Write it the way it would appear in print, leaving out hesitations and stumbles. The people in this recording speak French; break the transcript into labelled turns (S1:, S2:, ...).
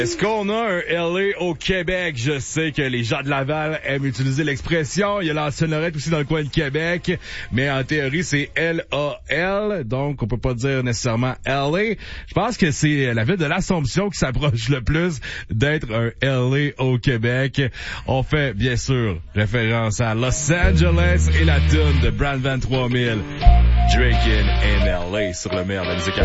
S1: Est-ce qu'on a un LA au Québec? Je sais que les gens de Laval aiment utiliser l'expression. Il y a l'ancienne Lorette aussi dans le coin de Québec. Mais en théorie, c'est L-A-L. Donc, on peut pas dire nécessairement LA. Je pense que c'est la ville de l'Assomption qui s'approche le plus d'être un LA au Québec. On fait, bien sûr, référence à Los Angeles et la tune de Brand Van 3000. Drinking in LA sur le meilleur de la musique.